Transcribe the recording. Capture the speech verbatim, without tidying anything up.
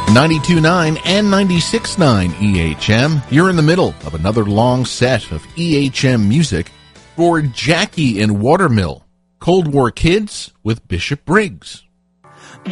ninety-two point nine and ninety-six point nine E H M. You're in the middle of another long set of E H M music for Jackie in Watermill, Cold War Kids with Bishop Briggs.